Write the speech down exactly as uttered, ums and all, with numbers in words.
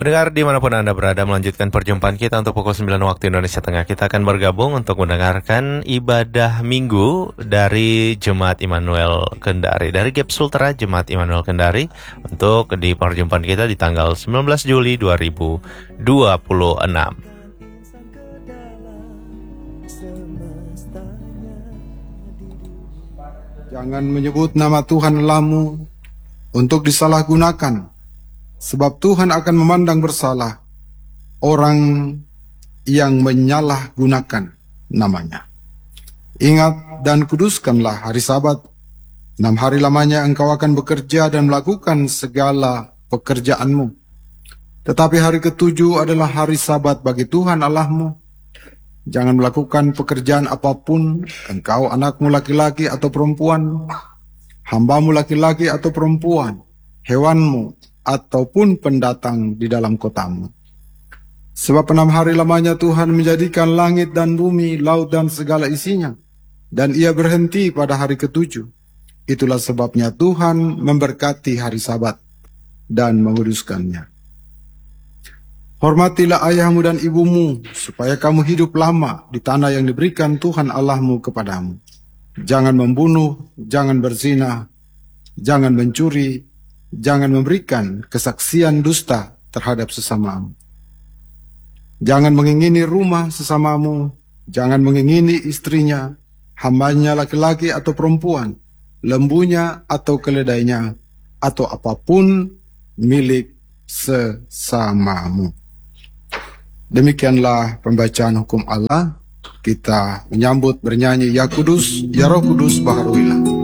Pendengar dimanapun Anda berada, melanjutkan perjumpaan kita untuk pukul sembilan waktu Indonesia Tengah. Kita akan bergabung untuk mendengarkan ibadah minggu dari Jemaat Immanuel Kendari, dari G E P Sultra Jemaat Immanuel Kendari, untuk di perjumpaan kita di tanggal sembilan belas Juli dua ribu dua puluh enam. Jangan menyebut nama Tuhan Allahmu untuk disalahgunakan, sebab Tuhan akan memandang bersalah orang yang menyalahgunakan namanya. Ingat dan kuduskanlah hari Sabat. Enam hari lamanya engkau akan bekerja dan melakukan segala pekerjaanmu. Tetapi hari ketujuh adalah hari Sabat bagi Tuhan Allahmu. Jangan melakukan pekerjaan apapun, engkau, anakmu laki-laki atau perempuan, hambamu laki-laki atau perempuan, hewanmu, ataupun pendatang di dalam kotamu. Sebab enam hari lamanya Tuhan menjadikan langit dan bumi, laut dan segala isinya, dan ia berhenti pada hari ketujuh. Itulah sebabnya Tuhan memberkati hari Sabat dan menguduskannya. Hormatilah ayahmu dan ibumu, supaya kamu hidup lama di tanah yang diberikan Tuhan Allahmu kepadamu. Jangan membunuh, jangan berzina, jangan mencuri, jangan memberikan kesaksian dusta terhadap sesamamu. Jangan mengingini rumah sesamamu, jangan mengingini istrinya, hambanya laki-laki atau perempuan, lembunya atau keledainya, atau apapun milik sesamamu. Demikianlah pembacaan hukum Allah. Kita menyambut bernyanyi Ya Kudus, Ya Roh Kudus Baharuilah.